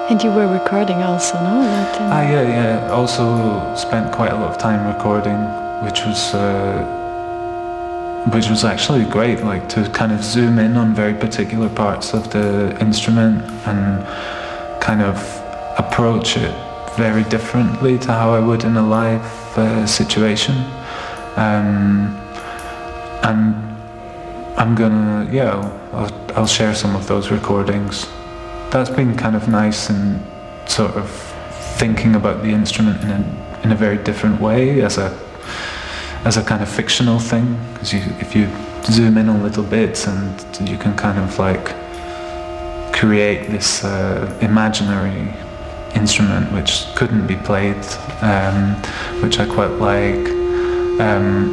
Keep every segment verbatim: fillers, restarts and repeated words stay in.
And you were recording also, no? That, um... Ah, yeah, yeah. Also spent quite a lot of time recording, which was uh, which was actually great. Like to kind of zoom in on very particular parts of the instrument and kind of approach it very differently to how I would in a live uh, situation. Um, and I'm gonna, yeah, I'll, I'll share some of those recordings. That's been kind of nice and sort of thinking about the instrument in a in a very different way as a as a kind of fictional thing. Because you, if you zoom in on little bits, and you can kind of like create this uh, imaginary instrument which couldn't be played, um, which I quite like, um,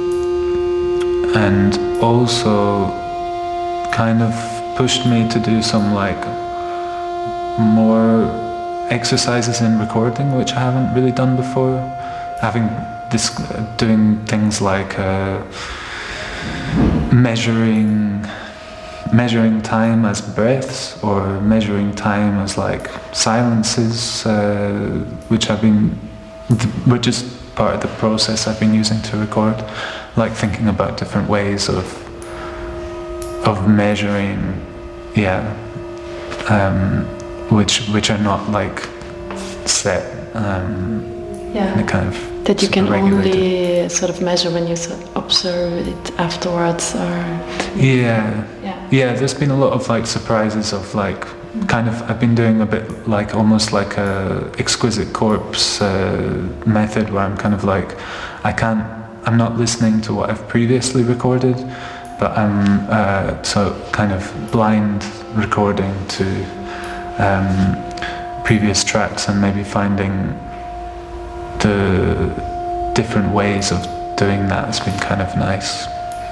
and also kind of pushed me to do some like more exercises in recording, which I haven't really done before. Having this, doing things like uh, measuring, measuring time as breaths, or measuring time as like silences, uh, which I've been, which is part of the process I've been using to record. Like thinking about different ways of of measuring, yeah. Um, which which are not like set um, yeah. in a kind of that you can regulated. only sort of measure when you sort of observe it afterwards, or yeah. yeah yeah there's been a lot of like surprises of like mm-hmm. kind of I've been doing a bit like almost like a exquisite corpse uh, method, where I'm kind of like I can't I'm not listening to what I've previously recorded, but I'm uh, so kind of blind recording to Um, previous tracks, and maybe finding the different ways of doing that has been kind of nice.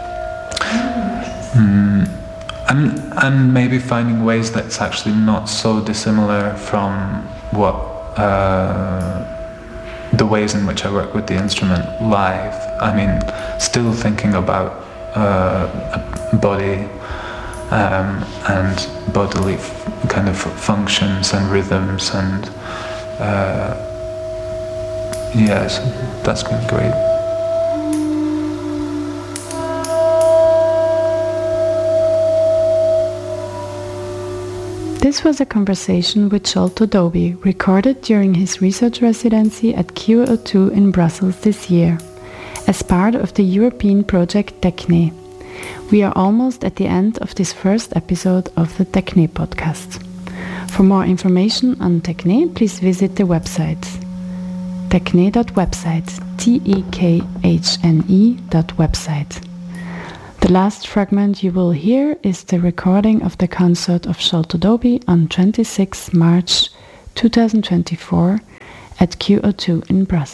Mm, and and maybe finding ways that's actually not so dissimilar from what uh, the ways in which I work with the instrument live. I mean, still thinking about uh, a body Um, and bodily f- kind of functions and rhythms, and uh, yes, that's been great. This was a conversation with Sholto Doby, recorded during his research residency at Q O two in Brussels this year, as part of the European project TECHNE. We are almost at the end of this first episode of the TECHNE podcast. For more information on TECHNE, please visit the website techne dot website, T E K H N E dot website. The last fragment you will hear is the recording of the concert of Sholto Doby on twenty-sixth of March two thousand twenty-four at Q O two in Brussels.